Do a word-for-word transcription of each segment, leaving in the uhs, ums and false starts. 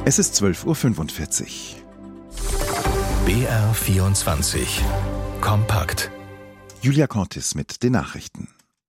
Es ist zwölf Uhr fünfundvierzig. B R vierundzwanzig. Kompakt. Julia Cortis mit den Nachrichten.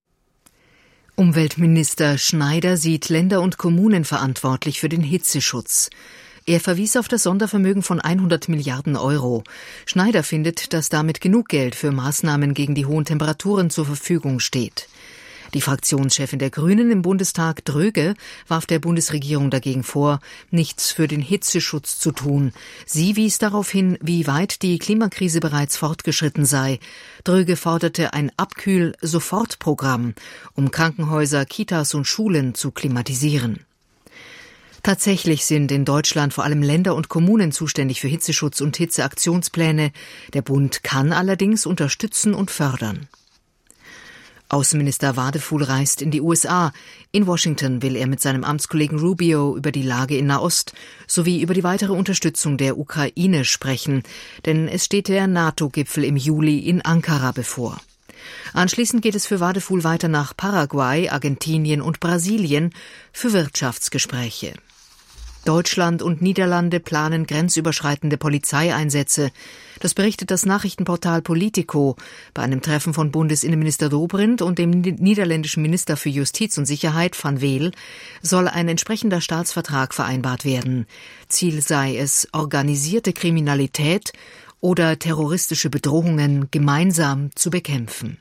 Umweltminister Schneider sieht Länder und Kommunen verantwortlich für den Hitzeschutz. Er verwies auf das Sondervermögen von hundert Milliarden Euro. Schneider findet, dass damit genug Geld für Maßnahmen gegen die hohen Temperaturen zur Verfügung steht. Die Fraktionschefin der Grünen im Bundestag, Dröge, warf der Bundesregierung dagegen vor, nichts für den Hitzeschutz zu tun. Sie wies darauf hin, wie weit die Klimakrise bereits fortgeschritten sei. Dröge forderte ein Abkühl-Sofortprogramm, um Krankenhäuser, Kitas und Schulen zu klimatisieren. Tatsächlich sind in Deutschland vor allem Länder und Kommunen zuständig für Hitzeschutz und Hitzeaktionspläne. Der Bund kann allerdings unterstützen und fördern. Außenminister Wadefuhl reist in die U S A. In Washington will er mit seinem Amtskollegen Rubio über die Lage in Nahost sowie über die weitere Unterstützung der Ukraine sprechen. Denn es steht der NATO-Gipfel im Juli in Ankara bevor. Anschließend geht es für Wadefuhl weiter nach Paraguay, Argentinien und Brasilien für Wirtschaftsgespräche. Deutschland und Niederlande planen grenzüberschreitende Polizeieinsätze. Das berichtet das Nachrichtenportal Politico. Bei einem Treffen von Bundesinnenminister Dobrindt und dem niederländischen Minister für Justiz und Sicherheit Van Weel soll ein entsprechender Staatsvertrag vereinbart werden. Ziel sei es, organisierte Kriminalität oder terroristische Bedrohungen gemeinsam zu bekämpfen.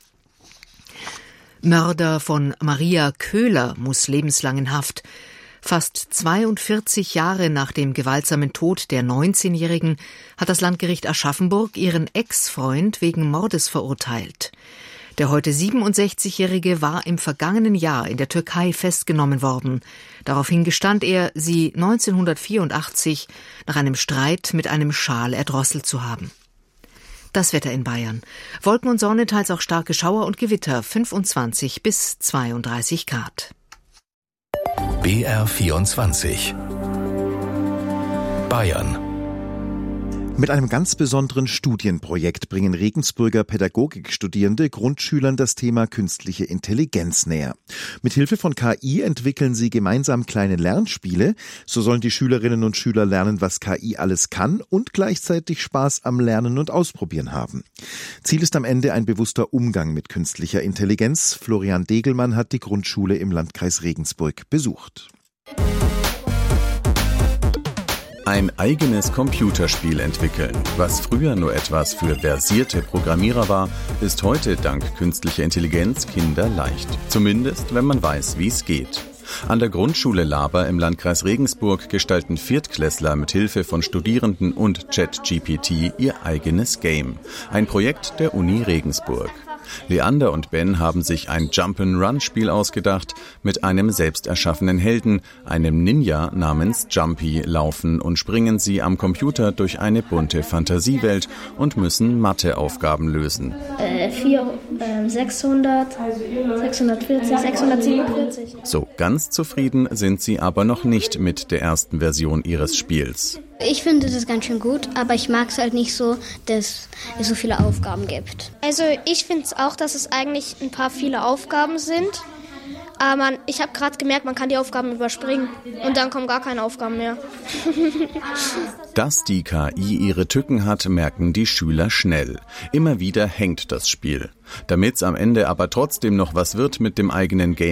Mörder von Maria Köhler muss lebenslang in Haft. Fast zweiundvierzig Jahre nach dem gewaltsamen Tod der neunzehnjährigen hat das Landgericht Aschaffenburg ihren Ex-Freund wegen Mordes verurteilt. Der heute siebenundsechzigjährige war im vergangenen Jahr in der Türkei festgenommen worden. Daraufhin gestand er, sie neunzehnhundertvierundachtzig nach einem Streit mit einem Schal erdrosselt zu haben. Das Wetter in Bayern. Wolken und Sonne, teils auch starke Schauer und Gewitter, fünfundzwanzig bis zweiunddreißig Grad. B R vierundzwanzig. Bayern. Mit einem ganz besonderen Studienprojekt bringen Regensburger Pädagogikstudierende Grundschülern das Thema künstliche Intelligenz näher. Mithilfe von K I entwickeln sie gemeinsam kleine Lernspiele. So sollen die Schülerinnen und Schüler lernen, was K I alles kann und gleichzeitig Spaß am Lernen und Ausprobieren haben. Ziel ist am Ende ein bewusster Umgang mit künstlicher Intelligenz. Florian Degelmann hat die Grundschule im Landkreis Regensburg besucht. Ein eigenes Computerspiel entwickeln. Was früher nur etwas für versierte Programmierer war, ist heute dank künstlicher Intelligenz kinderleicht. Zumindest, wenn man weiß, wie es geht. An der Grundschule Laber im Landkreis Regensburg gestalten Viertklässler mit Hilfe von Studierenden und ChatGPT ihr eigenes Game. Ein Projekt der Uni Regensburg. Leander und Ben haben sich ein Jump-and-Run-Spiel ausgedacht. Mit einem selbst erschaffenen Helden, einem Ninja namens Jumpy, laufen und springen sie am Computer durch eine bunte Fantasiewelt und müssen Matheaufgaben lösen. Äh, vier, äh, sechshundert, sechshundertvierzig, sechshundertsiebenundvierzig. So ganz zufrieden sind sie aber noch nicht mit der ersten Version ihres Spiels. Ich finde das ganz schön gut, aber ich mag es halt nicht so, dass es so viele Aufgaben gibt. Also ich finde es auch, dass es eigentlich ein paar viele Aufgaben sind. Aber man, ich habe gerade gemerkt, man kann die Aufgaben überspringen und dann kommen gar keine Aufgaben mehr. Dass die K I ihre Tücken hat, merken die Schüler schnell. Immer wieder hängt das Spiel. Damit's am Ende aber trotzdem noch was wird mit dem eigenen Game,